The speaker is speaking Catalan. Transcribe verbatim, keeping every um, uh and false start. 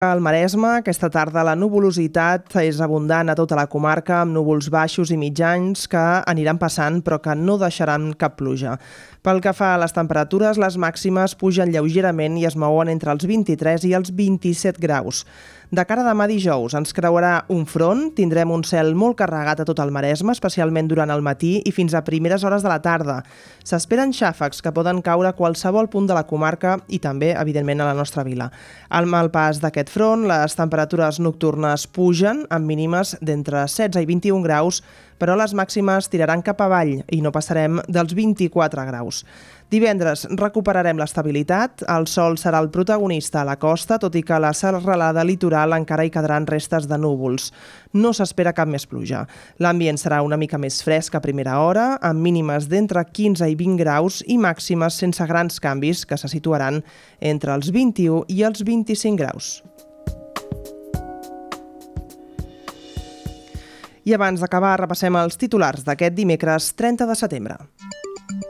Al Maresme, aquesta tarda la nuvolositat és abundant a tota la comarca, amb núvols baixos i mitjans que aniran passant però que no deixaran cap pluja. Pel que fa a les temperatures, les màximes pugen lleugerament i es mouen entre els vint-i-tres i els vint-i-set graus. De cara a demà dijous ens creuarà un front, tindrem un cel molt carregat a tot el Maresme, especialment durant el matí i fins a primeres hores de la tarda. S'esperen xàfecs que poden caure a qualsevol punt de la comarca i també, evidentment, a la nostra vila. Al mal pas d'aquest front, les temperatures nocturnes pugen amb mínimes d'entre setze i vint-i-un graus, però les màximes tiraran cap avall i no passarem dels vint-i-quatre graus. Divendres recuperarem l'estabilitat, el sol serà el protagonista a la costa, tot i que a la serralada litoral encara hi quedaran restes de núvols. No s'espera cap més pluja. L'ambient serà una mica més fresc a primera hora, amb mínimes d'entre quinze i vint graus i màximes sense grans canvis que se situaran entre els vint-i-u i els vint-i-cinc graus. I abans d'acabar, repassem els titulars d'aquest dimecres trenta de setembre.